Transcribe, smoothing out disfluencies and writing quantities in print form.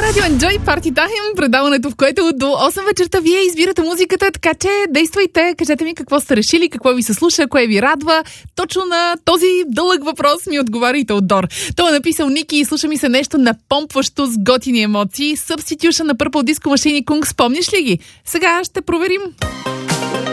Радио Enjoy Party Time, предаването, в което до 8 вечерта вие избирате музиката, така че действайте, кажете ми какво сте решили, какво ви се слуша, кое ви радва. Точно на този дълъг въпрос ми отговаряйте от Дор. Той е написал: Ники, и слуша ми се нещо напомпващо с готини емоции. Substitution на Purple Disco Machine и Kung, спомниш ли ги? Сега ще проверим.